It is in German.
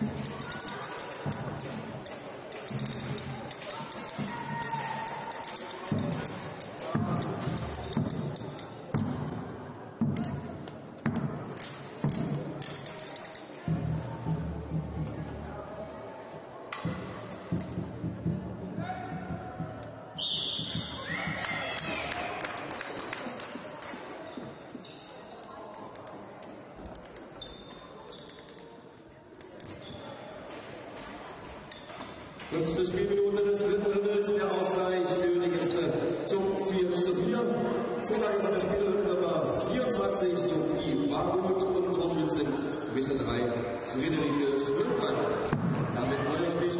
Fünfte Spielminute des dritten Drittels, der Ausgleich für die Gäste zum 4:4. Vorlage von der Spielerin Nummer 24, Sophie Bargut, und Torschützin Mitte 3, Friederike Schönbrand.